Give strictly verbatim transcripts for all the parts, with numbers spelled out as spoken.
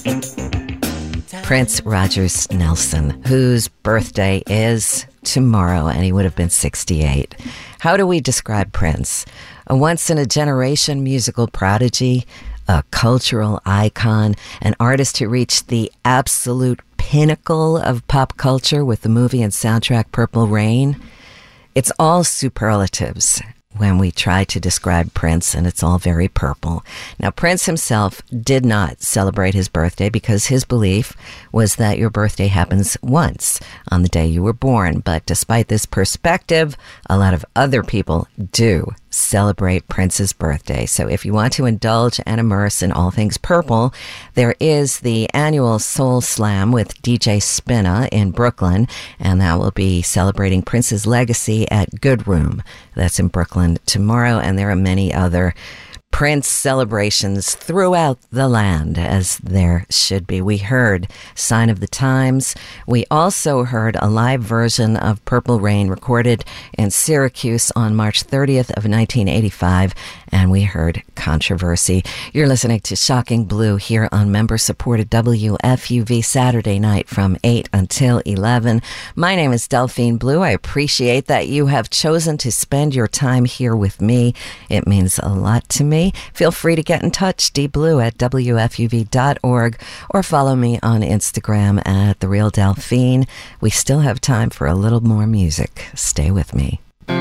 Prince Rogers Nelson, whose birthday is tomorrow, and he would have been sixty-eight. How do we describe Prince? A once-in-a-generation musical prodigy, a cultural icon, an artist who reached the absolute pinnacle of pop culture with the movie and soundtrack Purple Rain. It's all superlatives when we try to describe Prince, and it's all very purple. Now, Prince himself did not celebrate his birthday because his belief was that your birthday happens once on the day you were born. But despite this perspective, a lot of other people do celebrate Prince's birthday. So if you want to indulge and immerse in all things purple, there is the annual Soul Slam with D J Spinna in Brooklyn, and that will be celebrating Prince's legacy at Good Room. That's in Brooklyn tomorrow, and there are many other Prince celebrations throughout the land, as there should be. We heard Sign of the Times. We also heard a live version of Purple Rain recorded in Syracuse on March thirtieth of nineteen eighty-five, and we heard Controversy. You're listening to Shocking Blue here on member-supported W F U V Saturday night from eight until eleven. My name is Delphine Blue. I appreciate that you have chosen to spend your time here with me. It means a lot to me. Feel free to get in touch, dblue at W F U V dot org, or follow me on Instagram at The Real Delphine. We still have time for a little more music. Stay with me.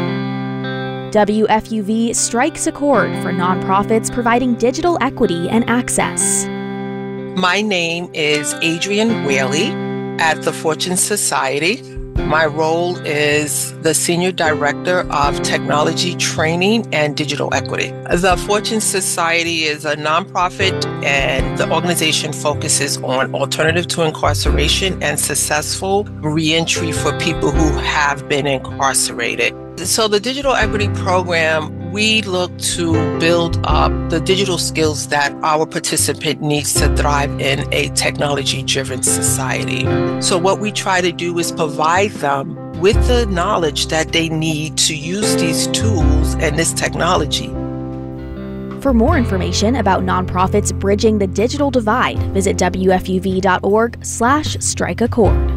W F U V strikes a chord for nonprofits providing digital equity and access. My name is Adrienne Whaley at the Fortune Society. My role is the Senior Director of Technology Training and Digital Equity. The Fortune Society is a nonprofit, and the organization focuses on alternative to incarceration and successful reentry for people who have been incarcerated. So the Digital Equity Program, we look to build up the digital skills that our participant needs to thrive in a technology-driven society. So what we try to do is provide them with the knowledge that they need to use these tools and this technology. For more information about nonprofits bridging the digital divide, visit W F U V dot org slash strike a chord.